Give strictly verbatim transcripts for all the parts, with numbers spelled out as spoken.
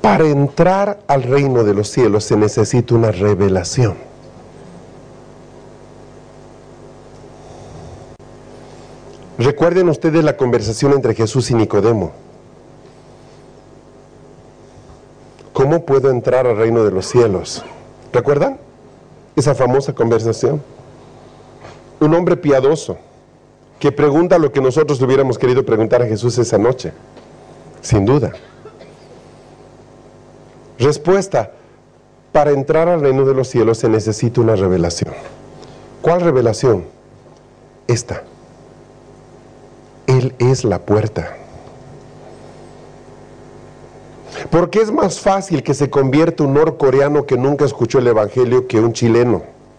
Para entrar al reino de los cielos se necesita una revelación. Recuerden ustedes la conversación entre Jesús y Nicodemo. ¿Cómo puedo entrar al reino de los cielos? ¿Recuerdan esa famosa conversación? Un hombre piadoso que pregunta lo que nosotros hubiéramos querido preguntar a Jesús esa noche, sin duda. Respuesta: para entrar al reino de los cielos se necesita una revelación. ¿Cuál revelación? Esta. Él es la puerta. Porque es más fácil que se convierta un norcoreano que nunca escuchó el evangelio que un chileno.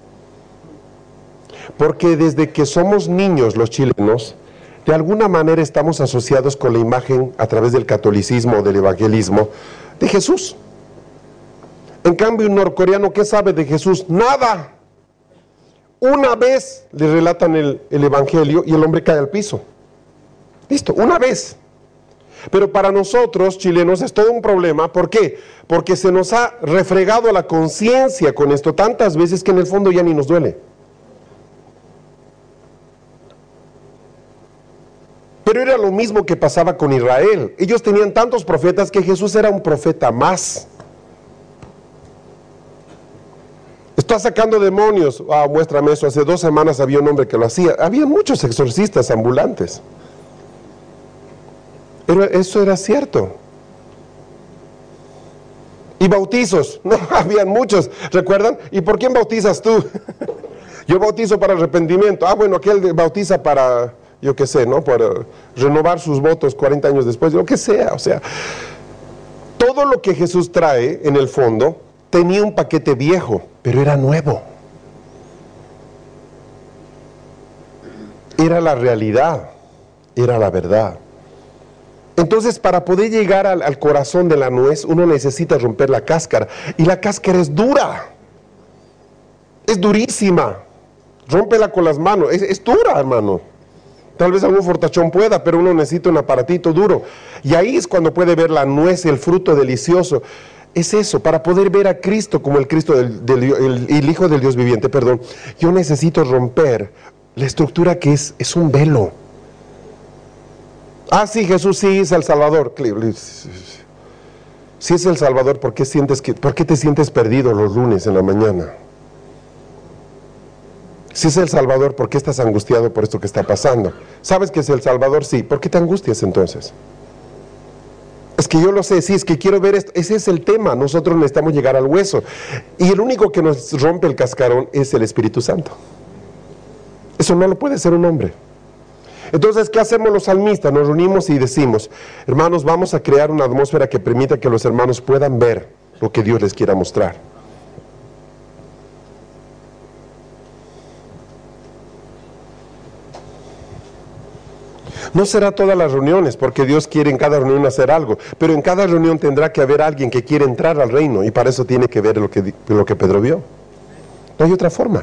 Porque desde que somos niños los chilenos, de alguna manera estamos asociados con la imagen, a través del catolicismo o del evangelismo, de Jesús. En cambio, un norcoreano, ¿qué sabe de Jesús? Nada. Una vez le relatan el, el evangelio y el hombre cae al piso. Listo, una vez. Pero para nosotros, chilenos, es todo un problema. ¿Por qué? Porque se nos ha refregado la conciencia con esto tantas veces que en el fondo ya ni nos duele. Pero era lo mismo que pasaba con Israel. Ellos tenían tantos profetas que Jesús era un profeta más. Está sacando demonios. Ah, muéstrame eso. Hace dos semanas había un hombre que lo hacía. Había muchos exorcistas ambulantes. Pero eso era cierto. Y bautizos, no, habían muchos, ¿recuerdan? ¿Y por quién bautizas tú? Yo bautizo para arrepentimiento. Ah, bueno, aquel bautiza para, yo qué sé, ¿no? Para renovar sus votos cuarenta años después, lo que sea. O sea, todo lo que Jesús trae, en el fondo, tenía un paquete viejo, pero era nuevo. Era la realidad, era la verdad. Entonces, para poder llegar al, al corazón de la nuez, uno necesita romper la cáscara. Y la cáscara es dura. Es durísima. Rómpela con las manos. Es, es dura, hermano. Tal vez algún fortachón pueda, pero uno necesita un aparatito duro. Y ahí es cuando puede ver la nuez, el fruto delicioso. Es eso, para poder ver a Cristo como el Cristo del, del el, el Hijo del Dios viviente, perdón. Yo necesito romper la estructura que es, es un velo. Ah, sí, Jesús sí es el Salvador. Si es el Salvador, ¿por qué, sientes que, ¿por qué te sientes perdido los lunes en la mañana? Si es el Salvador, ¿por qué estás angustiado por esto que está pasando? ¿Sabes que es el Salvador? Sí. ¿Por qué te angustias entonces? Es que yo lo sé, sí, es que quiero ver esto. Ese es el tema, nosotros necesitamos llegar al hueso. Y el único que nos rompe el cascarón es el Espíritu Santo. Eso no lo puede ser un hombre. Entonces, ¿qué hacemos los salmistas? Nos reunimos y decimos, hermanos, vamos a crear una atmósfera que permita que los hermanos puedan ver lo que Dios les quiera mostrar. No será todas las reuniones, porque Dios quiere en cada reunión hacer algo, pero en cada reunión tendrá que haber alguien que quiere entrar al reino, y para eso tiene que ver lo que, lo que Pedro vio. No hay otra forma.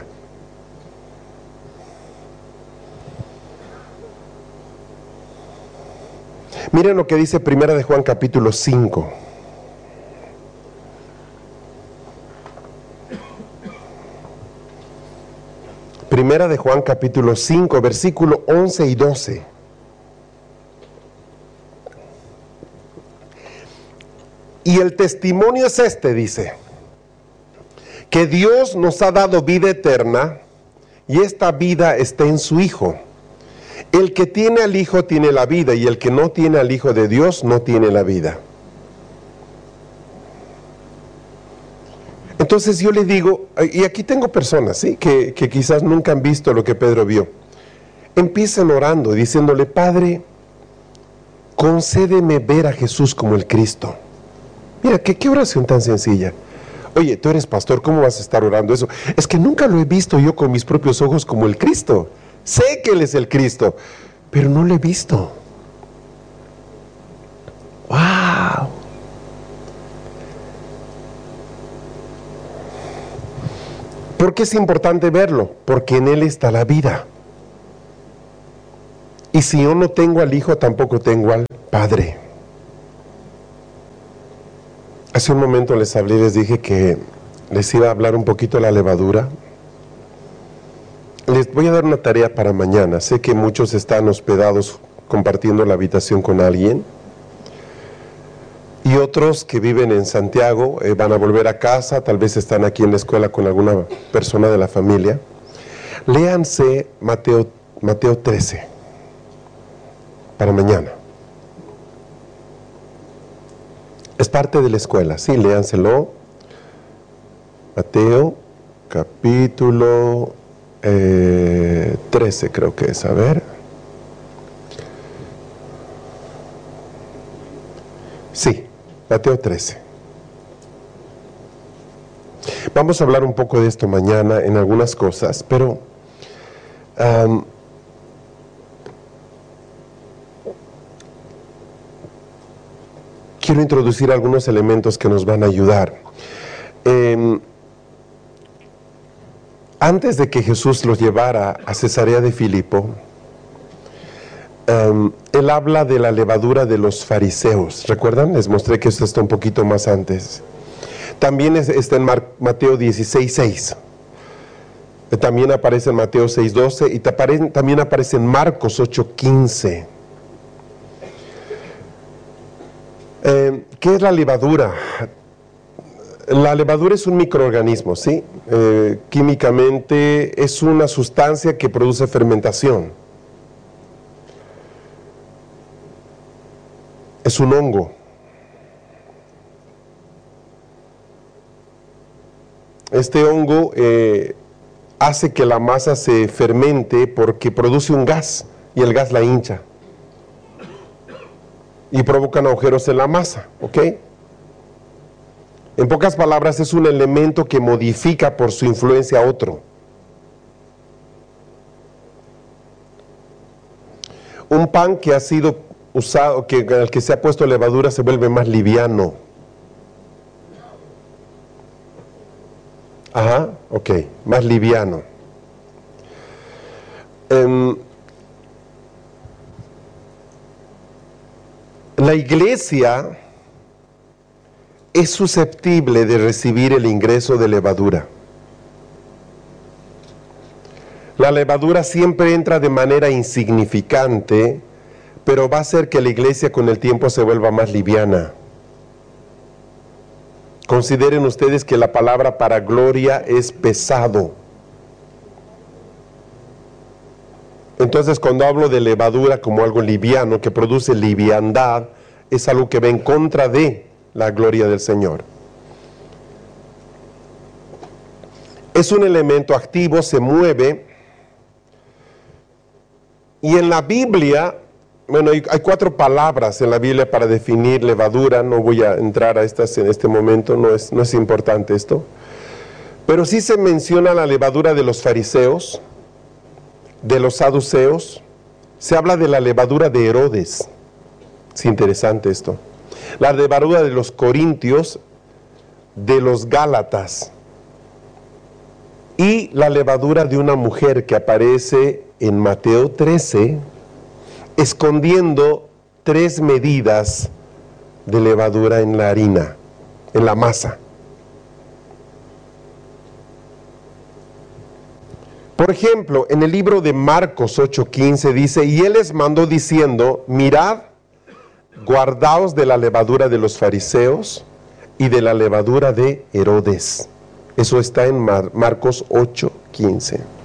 Miren lo que dice Primera de Juan capítulo cinco. Primera de Juan capítulo cinco, versículo once y doce. Y el testimonio es este, dice, que Dios nos ha dado vida eterna, y esta vida está en su Hijo. El que tiene al Hijo tiene la vida, y el que no tiene al Hijo de Dios no tiene la vida. Entonces yo le digo, y aquí tengo personas, ¿sí? que, que quizás nunca han visto lo que Pedro vio. Empiecen orando, diciéndole, Padre, concédeme ver a Jesús como el Cristo. Mira, ¿qué, qué oración tan sencilla. Oye, tú eres pastor, ¿cómo vas a estar orando eso? Es que nunca lo he visto yo con mis propios ojos como el Cristo. Sé que Él es el Cristo, pero no lo he visto. ¡Wow! ¿Por qué es importante verlo? Porque en Él está la vida. Y si yo no tengo al Hijo, tampoco tengo al Padre. Hace un momento les hablé, les dije que les iba a hablar un poquito de la levadura. Les voy a dar una tarea para mañana. Sé que muchos están hospedados compartiendo la habitación con alguien. Y otros que viven en Santiago eh, van a volver a casa, tal vez están aquí en la escuela con alguna persona de la familia. Léanse Mateo, Mateo trece para mañana. Es parte de la escuela, sí, léanselo. Mateo, capítulo eh, trece creo que es, a ver. Sí, Mateo trece. Vamos a hablar un poco de esto mañana en algunas cosas, pero um, quiero introducir algunos elementos que nos van a ayudar. Eh, antes de que Jesús los llevara a Cesarea de Filipo, um, él habla de la levadura de los fariseos. ¿Recuerdan? Les mostré que esto está un poquito más antes. También es, está en Mar, Mateo dieciséis seis. También aparece en Mateo seis doce y también aparece en Marcos ocho quince. Eh, ¿Qué es la levadura? La levadura es un microorganismo, ¿sí? Eh, químicamente es una sustancia que produce fermentación. Es un hongo. Este hongo eh, hace que la masa se fermente porque produce un gas y el gas la hincha. Y provocan agujeros en la masa, ¿ok? En pocas palabras, es un elemento que modifica por su influencia a otro. Un pan que ha sido usado, que al que se ha puesto levadura, se vuelve más liviano. Ajá, ok, más liviano. Um, La iglesia es susceptible de recibir el ingreso de levadura. La levadura siempre entra de manera insignificante, pero va a hacer que la iglesia con el tiempo se vuelva más liviana. Consideren ustedes que la palabra para gloria es pesado. Entonces, cuando hablo de levadura como algo liviano, que produce liviandad, es algo que va en contra de la gloria del Señor. Es un elemento activo, se mueve, y en la Biblia, bueno, hay, hay cuatro palabras en la Biblia para definir levadura. No voy a entrar a estas en este momento, no es, no es importante esto, pero sí se menciona la levadura de los fariseos, de los saduceos. Se habla de la levadura de Herodes. Es interesante esto. La levadura de los corintios, de los gálatas, y la levadura de una mujer que aparece en Mateo trece, escondiendo tres medidas de levadura en la harina, en la masa. Por ejemplo, en el libro de Marcos ocho quince dice, y él les mandó diciendo, mirad, guardaos de la levadura de los fariseos y de la levadura de Herodes. Eso está en Mar- Marcos ocho quince.